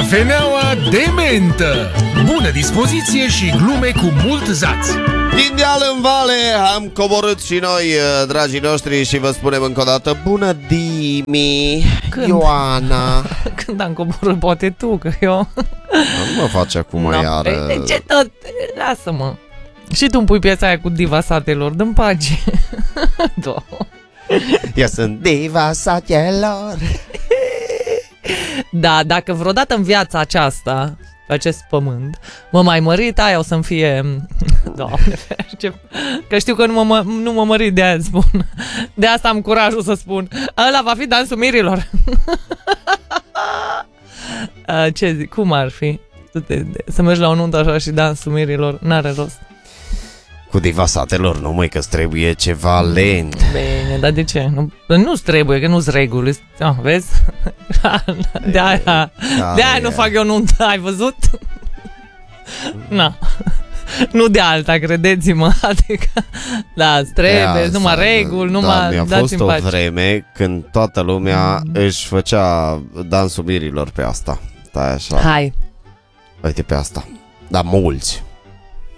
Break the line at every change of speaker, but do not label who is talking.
Cafeneaua dementă. Bună dispoziție și glume cu mult zaț.
Din deal în vale am coborât și noi, dragii noștri, și vă spunem încă o dată bună Dimi.
Când?
Ioana.
Când am coborât, poate tu, că eu...
Nu mă faci acum iar.
De ce tot? Lasă-mă. Și tu îmi pui piesa aia cu diva satelor, dă-mi pace.
Eu sunt diva satelor.
Da, dacă vreodată în viața aceasta, pe acest pământ, mă mai mărit, aia o să-mi fie... Doamne ferește, că știu că nu mă mărit, de aia spun. De asta am curajul să spun. Ăla va fi dansul mirilor. Ce zic, cum ar fi? Să mergi la o nuntă așa și dansul mirilor, n-are rost.
Cu diva satelor, nu măi, că-ți trebuie ceva lent.
Bine, dar de ce? Nu-ți trebuie, că nu-ți reguli. Vezi? De-aia nu fac eu nuntă, ai văzut? Na. Nu de alta, credeți-mă. Adică, da, îți trebuie, numai reguli, numai
mi-a
dați-mi
fost o
pace.
vreme când toată lumea își făcea dansul mirilor pe asta. Stai așa.
Hai.
Uite pe asta. Da, mulți.